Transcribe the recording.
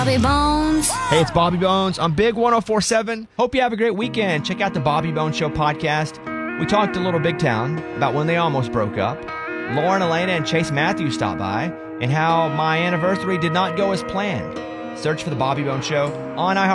Bobby Bones. Hey, it's Bobby Bones on Big 104.7. Hope you have a great weekend. Check out the Bobby Bones Show podcast. We talked a little Big Town about when they almost broke up. Lauren, Elena, and Chase Matthews stopped by, and how my anniversary did not go as planned. Search for the Bobby Bones Show on iHeartRadio.